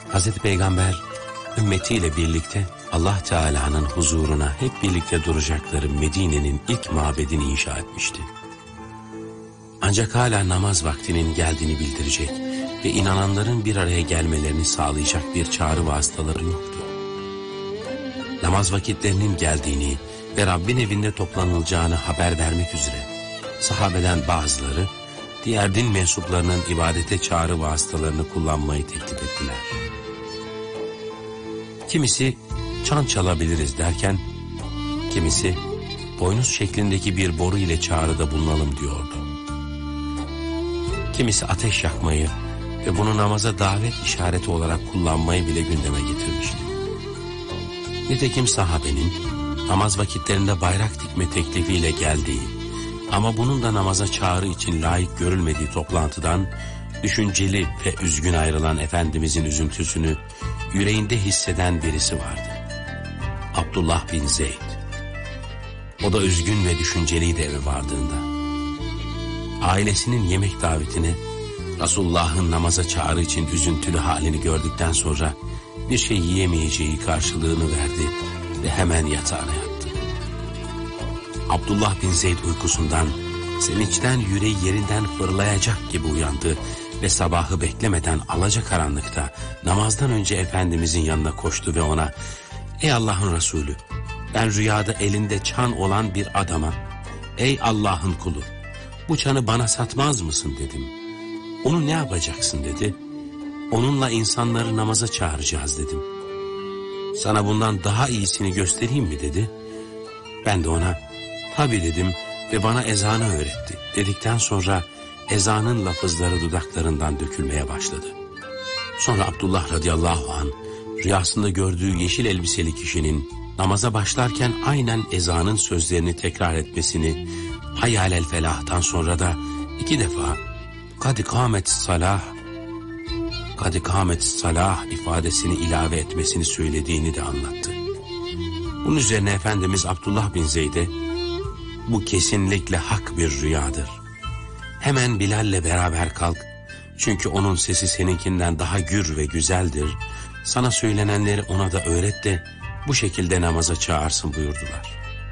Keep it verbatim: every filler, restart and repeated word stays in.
Hazreti Peygamber ümmetiyle birlikte Allah Teala'nın huzuruna hep birlikte duracakları Medine'nin ilk mabedini inşa etmişti. Ancak hala namaz vaktinin geldiğini bildirecek ve inananların bir araya gelmelerini sağlayacak bir çağrı vasıtaları yoktu. Namaz vakitlerinin geldiğini ve Rabbin evinde toplanılacağını haber vermek üzere sahabeden bazıları diğer din mensuplarının ibadete çağrı vasıtalarını kullanmayı teklif ettiler. Kimisi çan çalabiliriz derken, kimisi boynuz şeklindeki bir boru ile çağrıda bulunalım diyordu. Kimisi ateş yakmayı ve bunu namaza davet işareti olarak kullanmayı bile gündeme getirmişti. Nitekim sahabenin namaz vakitlerinde bayrak dikme teklifiyle geldiği ama bunun da namaza çağrı için layık görülmediği toplantıdan düşünceli ve üzgün ayrılan Efendimizin üzüntüsünü yüreğinde hisseden birisi vardı. Abdullah bin Zeyd. O da üzgün ve düşünceliydi eve vardığında. Ailesinin yemek davetine Resulullah'ın namaza çağrı için üzüntülü halini gördükten sonra bir şey yiyemeyeceği karşılığını verdi ve hemen yatağına yattı. Abdullah bin Zeyd uykusundan, sevinçten yüreği yerinden fırlayacak gibi uyandı ve sabahı beklemeden alacakaranlıkta namazdan önce Efendimizin yanına koştu ve ona, "Ey Allah'ın Resulü, ben rüyada elinde çan olan bir adama, ey Allah'ın kulu, bu çanı bana satmaz mısın?" dedim. "Onu ne yapacaksın?" dedi. "Onunla insanları namaza çağıracağız." dedim. "Sana bundan daha iyisini göstereyim mi?" dedi. Ben de ona, "Tabii" dedim ve bana ezanı öğretti. Dedikten sonra ezanın lafızları dudaklarından dökülmeye başladı. Sonra Abdullah radıyallahu anh rüyasında gördüğü yeşil elbiseli kişinin namaza başlarken aynen ezanın sözlerini tekrar etmesini, Hayyâlel felah'tan sonra da iki defa "Kad kâmet salah, kad kâmet salah" ifadesini ilave etmesini söylediğini de anlattı. Bunun üzerine Efendimiz Abdullah bin Zeyd'e, "Bu kesinlikle hak bir rüyadır. Hemen Bilal'le beraber kalk. Çünkü onun sesi seninkinden daha gür ve güzeldir. Sana söylenenleri ona da öğret de bu şekilde namaza çağırsın" buyurdular.